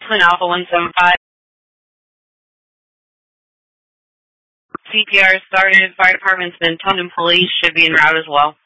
Twin Alpha 175. CPR started. Fire department's been toned and police should be en route as well.